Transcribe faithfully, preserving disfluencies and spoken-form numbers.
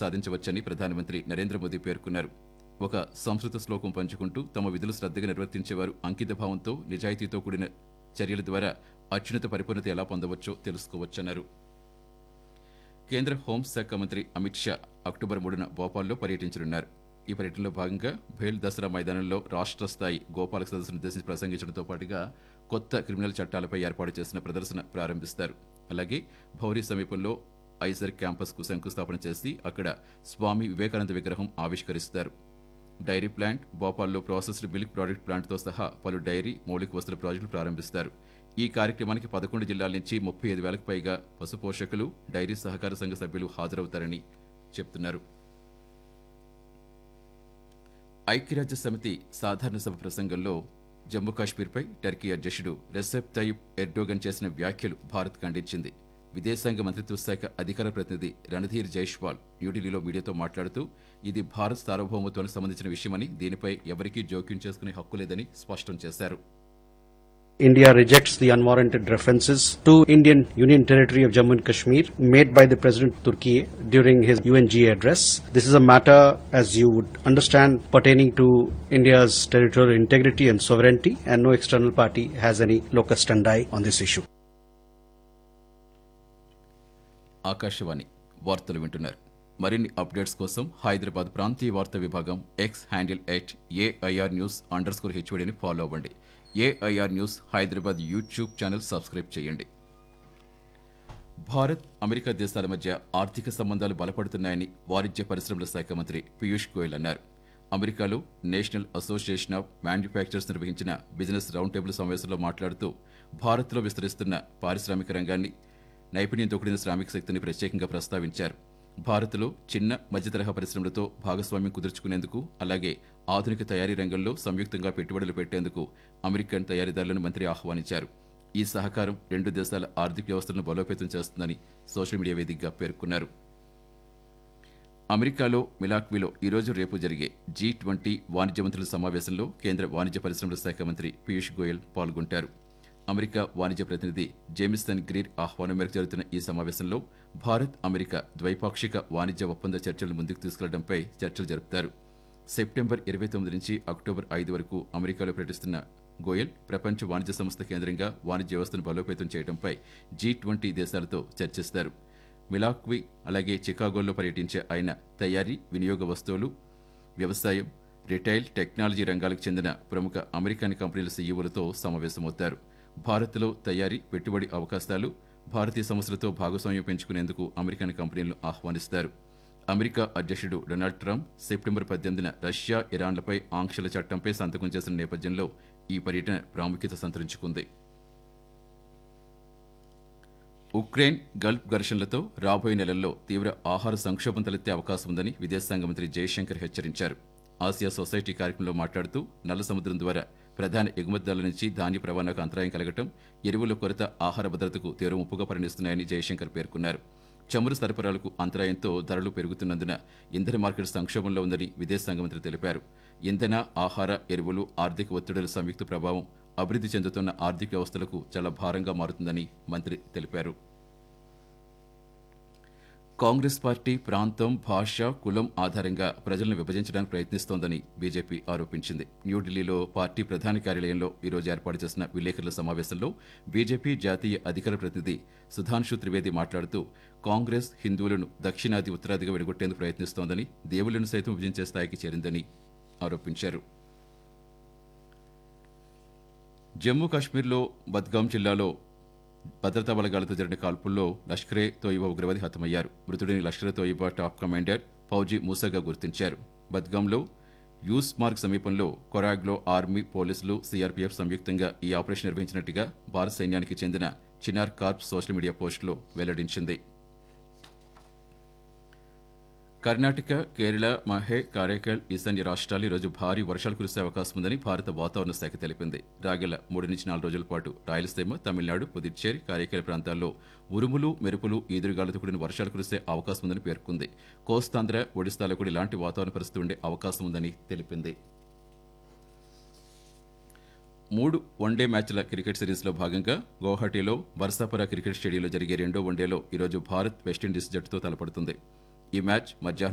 సాధించవచ్చని ప్రధానమంత్రి నరేంద్ర మోదీ పేర్కొన్నారు. ఒక సంస్కృత శ్లోకం పంచుకుంటూ తమ విధులు శ్రద్ధగా నిర్వర్తించేవారు అంకితభావంతో, నిజాయితీతో కూడిన చర్యల ద్వారా అత్యున్నత పరిపూర్ణత ఎలా పొందవచ్చో తెలుసుకోవచ్చన్నారు. కేంద్ర హోంశాఖ మంత్రి అమిత్ షా అక్టోబర్ మూడున భోపాల్లో పర్యటించనున్నారు. ఈ పర్యటనలో భాగంగా భేల్ దసరా మైదానంలో రాష్ట్ర స్థాయి గోపాలక సదస్సును ఉద్దేశించి ప్రసంగించడంతో పాటుగా కొత్త క్రిమినల్ చట్టాలపై ఏర్పాటు చేసిన ప్రదర్శన ప్రారంభిస్తారు. అలాగే భౌరీ సమీపంలో ఐజర్ క్యాంపస్కు శంకుస్థాపన చేసి అక్కడ స్వామి వివేకానంద విగ్రహం ఆవిష్కరిస్తారు. Dairy plant, భోపాల్లో processed milk product ప్లాంట్తో సహా పలు డైరీ, మౌలిక వసతుల ప్రాజెక్టులు ప్రారంభిస్తారు. ఈ కార్యక్రమానికి పదకొండు జిల్లాల నుంచి ముప్పై ఐదు వేలకు పైగా పశు పోషకులు, డైరీ సహకార సంఘ సభ్యులు హాజరవుతారని చెప్తున్నారు. ఐక్యరాజ్య సమితి సాధారణ సభ ప్రసంగంలో జమ్మూ కాశ్మీర్పై టర్కీ అధ్యక్షుడు రెసెప్ తయ్యిప్ ఎర్డోగన్ చేసిన వ్యాఖ్యలు భారత్ ఖండించింది. విదేశాంగ మంత్రిత్వ శాఖ అధికార ప్రతినిధి రణధీర్ జైష్వాల్ న్యూఢిల్లీలో మీడియాతో మాట్లాడుతూ ఇది భారత్ సార్వభౌమత్వానికి సంబంధించిన విషయమని, దీనిపై ఎవరికీ జోక్యం చేసుకునే హక్కు లేదని స్పష్టం చేశారు. India rejects the unwarranted references to Indian Union Territory of Jammu and Kashmir made by the President of Turkey during his U N G A address. This is a matter, as you would understand, pertaining to India's territorial integrity and sovereignty, and no external party has any locus standi on this issue. Akashvani వార్తలు వింటున్నారు. మరిన్ని updates కోసం హైదరాబాద్ ప్రాంతీయ వార్తా విభాగం X handle at AIR news under score హెచ్ఓడిని follow అవ్వండి. AIR news Hyderabad YouTube channel subscribe చేయండి. Bharat, America దేశాల మధ్య ఆర్థిక సంబంధాలు బలపడుతున్నాయని వాణిజ్య పరిశ్రమల శాఖ మంత్రి పీయూష్ గోయల్ అన్నారు. అమెరికాలో నేషనల్ అసోసియేషన్ ఆఫ్ మ్యానుఫ్యాక్చరర్స్ నిర్వహించిన బిజినెస్ రౌండ్ టేబుల్ సమావేశంలో మాట్లాడుతూ భారత్లో విస్తరిస్తున్న పారిశ్రామిక రంగాన్ని, నైపుణ్యంతో కూడిన శ్రామిక శక్తిని ప్రత్యేకంగా ప్రస్తావించారు. భారత్లో చిన్న మధ్య తరహా పరిశ్రమలతో భాగస్వామ్యం కుదుర్చుకునేందుకు, అలాగే ఆధునిక తయారీ రంగంలో సంయుక్తంగా పెట్టుబడులు పెట్టేందుకు అమెరికన్ తయారీదారులను మంత్రి ఆహ్వానించారు. ఈ సహకారం రెండు దేశాల ఆర్థిక వ్యవస్థలను బలోపేతం చేస్తుందని సోషల్ మీడియా వేదికగా పేర్కొన్నారు. అమెరికాలో మిలాక్వీలో ఈరోజు రేపు జరిగే జీ ట్వంటీ వాణిజ్య మంత్రుల సమావేశంలో కేంద్ర వాణిజ్య పరిశ్రమల శాఖ మంత్రి పీయూష్ గోయల్ పాల్గొంటారు. అమెరికా వాణిజ్య ప్రతినిధి జేమిసన్ గ్రీర్ ఆహ్వానం మేరకు జరుగుతున్న ఈ సమావేశంలో భారత్, అమెరికా ద్వైపాక్షిక వాణిజ్య ఒప్పంద చర్చలు ముందుకు తీసుకెళ్లడంపై చర్చలు జరుపుతారు. సెప్టెంబర్ ఇరవై తొమ్మిది నుంచి అక్టోబర్ ఐదు వరకు అమెరికాలో పర్యటిస్తున్న గోయల్ ప్రపంచ వాణిజ్య సంస్థ కేంద్రంగా వాణిజ్య వ్యవస్థను బలోపేతం చేయడంపై జీ ట్వంటీ దేశాలతో చర్చిస్తారు. మిలాక్వీ అలాగే చికాగోలో పర్యటించే ఆయన తయారీ, వినియోగ వస్తువులు, వ్యవసాయం, రిటైల్, టెక్నాలజీ రంగాలకు చెందిన ప్రముఖ అమెరికన్ కంపెనీల సీఈఓలతో సమావేశమవుతారు. భారత్లో తయారీ, పెట్టుబడి అవకాశాలు, భారతీయ సంస్థలతో భాగస్వామ్యం పెంచుకునేందుకు అమెరికన్ కంపెనీలను ఆహ్వానిస్తారు. అమెరికా అధ్యక్షుడు డొనాల్డ్ ట్రంప్ సెప్టెంబర్ పద్దెనిమిదిన రష్యా, ఇరాన్లపై ఆంక్షల చట్టంపై సంతకం చేసిన నేపథ్యంలో ఈ పర్యటన ప్రాముఖ్యత సంతరించుకుంది. ఉక్రెయిన్ గల్ఫ్ ఘర్షణలతో రాబోయే నెలల్లో తీవ్ర ఆహార సంక్షోభం తలెత్తే అవకాశం ఉందని విదేశాంగ మంత్రి జయశంకర్ హెచ్చరించారు. ఆసియా సొసైటీ కార్యక్రమంలో మాట్లాడుతూ నల్ల సముద్రం ద్వారా ప్రధాన ఎగుమతిదారుల నుంచి ధాన్య రవాణాకు అంతరాయం కలగటం, ఎరువుల కొరత ఆహార భద్రతకు తీవ్ర ముప్పుగా పరిణిస్తున్నాయని జయశంకర్ పేర్కొన్నారు. చమురు సరఫరాలకు అంతరాయంతో ధరలు పెరుగుతున్నందున ఇంధన మార్కెట్ సంక్షోభంలో ఉందని విదేశాంగ మంత్రి తెలిపారు. ఇంధన, ఆహార, ఎరువులు, ఆర్థిక ఒత్తిడుల సంయుక్త ప్రభావం అభివృద్ధి చెందుతున్న ఆర్థిక వ్యవస్థలకు చాలా భారంగా మారుతుందని మంత్రి తెలిపారు. కాంగ్రెస్ పార్టీ ప్రాంతం, భాష, కులం ఆధారంగా ప్రజలను విభజించడానికి ప్రయత్నిస్తోందని బీజేపీ ఆరోపించింది. న్యూఢిల్లీలో పార్టీ ప్రధాన కార్యాలయంలో ఈరోజు ఏర్పాటు చేసిన విలేకరుల సమావేశంలో బీజేపీ జాతీయ అధికార ప్రతినిధి సుధాంశు త్రివేది మాట్లాడుతూ కాంగ్రెస్ హిందువులను దక్షిణాది, ఉత్తరాదిగా విడగొట్టేందుకు ప్రయత్నిస్తోందని, దేవుళ్లను సైతం విభజించే స్థాయికి చేరిందని ఆరోపించారు. జమ్మూ కాశ్మీర్లో బద్గాం జిల్లాలో భద్రతా బలగాలతో జరిగిన కాల్పుల్లో లష్కరే తోయిబా ఉగ్రవాది హతమయ్యారు. మృతుడిని లష్కరే తోయిబా టాప్ కమాండర్ ఫౌజీ మూసాగా గుర్తించారు. బద్గాంలో యూస్ మార్గ్ సమీపంలో కొరాగ్లో ఆర్మీ, పోలీసులు, సీఆర్పీఎఫ్ సంయుక్తంగా ఈ ఆపరేషన్ నిర్వహించినట్టుగా భారత సైన్యానికి చెందిన చినార్ కార్ప్ సోషల్ మీడియా పోస్టులో వెల్లడించింది. కర్ణాటక, కేరళ, మహే, కారైకల్, ఈశాన్య రాష్ట్రాలు ఈరోజు భారీ వర్షాలు కురిసే అవకాశం ఉందని భారత వాతావరణ శాఖ తెలిపింది. రాగల మూడు నుంచి నాలుగు రోజుల పాటు రాయలసీమ, తమిళనాడు, పుదుచ్చేరి, కారైకల్ ప్రాంతాల్లో ఉరుములు, మెరుపులు, ఈదురుగాలతో కూడిన వర్షాలు కురిసే అవకాశం ఉందని పేర్కొంది. కోస్తాంధ్ర, ఒడిశాలో కూడా ఇలాంటి వాతావరణ పరిస్థితి ఉండే అవకాశం ఉందని తెలిపింది. మూడు వన్డే మ్యాచ్ల క్రికెట్ సిరీస్లో భాగంగా గౌహటిలో బర్సాపుర క్రికెట్ స్టేడియంలో జరిగే రెండో వన్డేలో ఈరోజు భారత్ వెస్టిండీస్ జట్టుతో తలపడుతుంది. ఈ మ్యాచ్ మధ్యాహ్నం